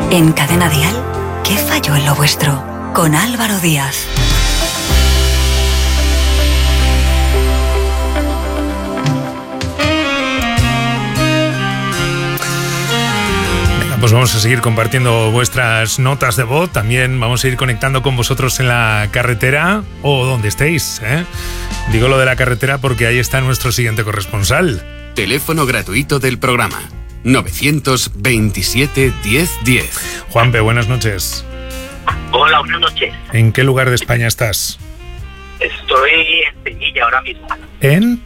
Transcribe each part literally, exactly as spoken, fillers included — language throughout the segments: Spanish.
En Cadena Dial, ¿qué falló en lo vuestro? Con Álvaro Díaz. Pues vamos a seguir compartiendo vuestras notas de voz. También vamos a ir conectando con vosotros en la carretera o donde estéis, ¿eh? Digo lo de la carretera porque ahí está nuestro siguiente corresponsal. Teléfono gratuito del programa novecientos veintisiete diez diez. Juanpe, buenas noches. Hola, buenas noches. ¿En qué lugar de España estás? Estoy en Sevilla ahora mismo. ¿En?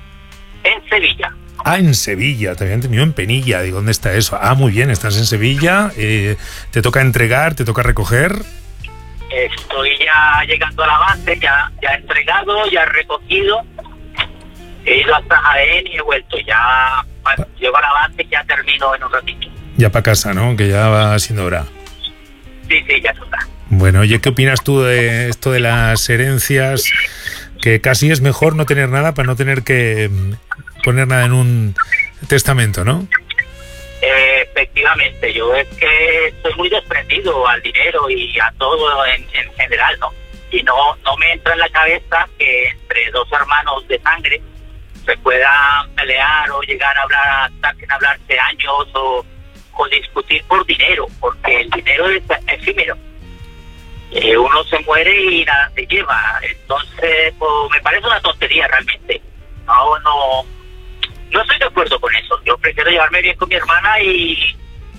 En Sevilla. Ah, en Sevilla, te había entendido en Penilla. Digo, ¿dónde está eso? Ah, muy bien, estás en Sevilla. Eh, ¿Te toca entregar? ¿Te toca recoger? Estoy ya llegando a la base, ya, ya he entregado, ya he recogido. He ido hasta Jaén y he vuelto. Ya bueno, llego a la base y ya termino en un ratito. Ya para casa, ¿no? Que ya va siendo hora. Sí, sí, ya está. Bueno, oye, ¿qué opinas tú de esto de las herencias? Que casi es mejor no tener nada para no tener que poner nada en un testamento, ¿no? Eh, efectivamente, yo es que estoy muy desprendido al dinero y a todo en, en general, ¿no? Y no, no me entra en la cabeza que entre dos hermanos de sangre se puedan pelear o llegar a hablar hasta que hablarse años o, o discutir por dinero, porque el dinero es efímero. Eh, uno se muere y nada se lleva. Entonces, pues, me parece una tontería realmente. No, no, no estoy de acuerdo con eso. Yo prefiero llevarme bien con mi hermana y,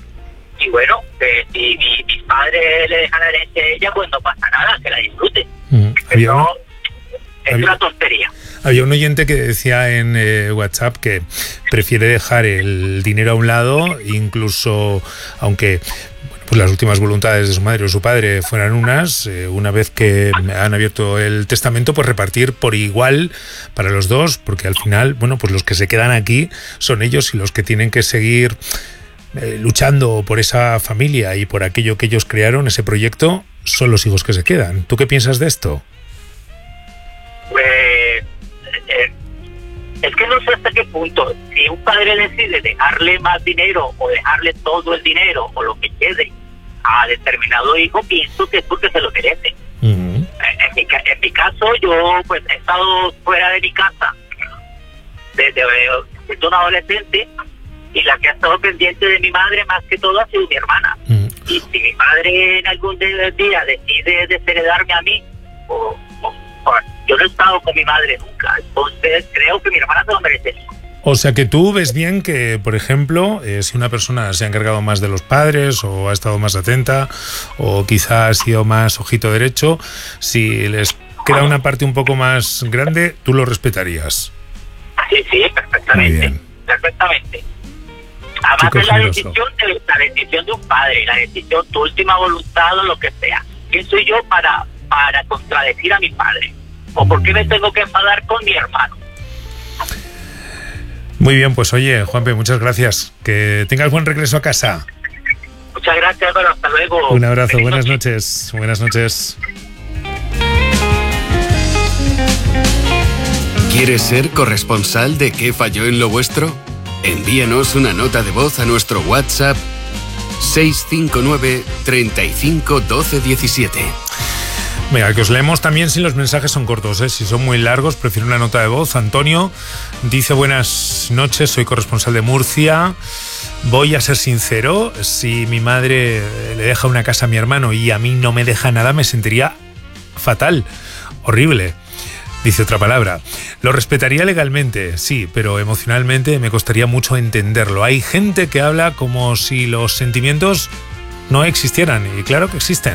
y bueno, que si mi, mis padres le dejan la herencia a ella, pues no pasa nada, que la disfrute. Mm, había Pero una, es había, una tontería. Había un oyente que decía en eh, WhatsApp que prefiere dejar el dinero a un lado, incluso aunque pues las últimas voluntades de su madre o su padre fueran unas, eh, una vez que han abierto el testamento, pues repartir por igual para los dos, porque al final, bueno, pues los que se quedan aquí son ellos y los que tienen que seguir eh, luchando por esa familia y por aquello que ellos crearon, ese proyecto, son los hijos que se quedan. ¿Tú qué piensas de esto? Pues eh, es que no sé hasta qué punto, si un padre decide dejarle más dinero o dejarle todo el dinero o lo que quede a determinado hijo, pienso que es porque se lo merece. Uh-huh. En mi, en mi caso, yo pues he estado fuera de mi casa desde desde un adolescente y la que ha estado pendiente de mi madre más que todo ha sido mi hermana. Uh-huh. Y si mi madre en algún día decide desheredarme a mí, o, o, o, yo no he estado con mi madre nunca, entonces creo que mi hermana se lo merece. O sea que tú ves bien que, por ejemplo, eh, si una persona se ha encargado más de los padres o ha estado más atenta o quizá ha sido más ojito derecho, si les queda una parte un poco más grande, tú lo respetarías. Sí, sí, perfectamente. Perfectamente. Además es la decisión, de, la decisión de un padre, la decisión, tu última voluntad o lo que sea. ¿Quién soy yo para, para contradecir a mi padre? ¿O por qué me tengo que enfadar con mi hermano? Muy bien, pues oye, Juanpe, muchas gracias. Que tengas buen regreso a casa. Muchas gracias, Álvaro. Hasta luego. Un abrazo, Feliz buenas noche. noches. Buenas noches. ¿Quieres ser corresponsal de qué falló en lo vuestro? Envíanos una nota de voz a nuestro WhatsApp seis cinco nueve, treinta y cinco, doce diecisiete. Venga, que os leemos también si los mensajes son cortos, ¿eh? Si son muy largos, prefiero una nota de voz. Antonio dice: buenas noches, soy corresponsal de Murcia. Voy a ser sincero, si mi madre le deja una casa a mi hermano y a mí no me deja nada, me sentiría fatal, horrible. Dice otra palabra. Lo respetaría legalmente, sí, pero emocionalmente me costaría mucho entenderlo. Hay gente que habla como si los sentimientos no existieran, y claro que existen.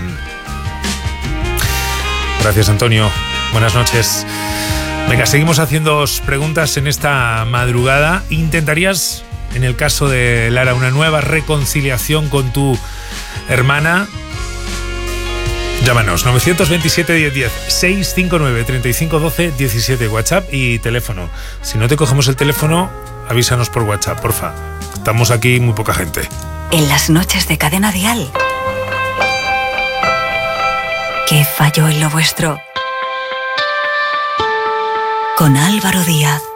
Gracias, Antonio. Buenas noches. Venga, seguimos haciendo preguntas en esta madrugada. ¿Intentarías, en el caso de Lara, una nueva reconciliación con tu hermana? Llámanos, novecientos veintisiete diez diez, seis cinco nueve, treinta y cinco, doce, diecisiete, WhatsApp y teléfono. Si no te cogemos el teléfono, avísanos por WhatsApp, porfa. Estamos aquí muy poca gente. En las noches de Cadena Dial, ¿qué falló en lo vuestro? Con Álvaro Díaz.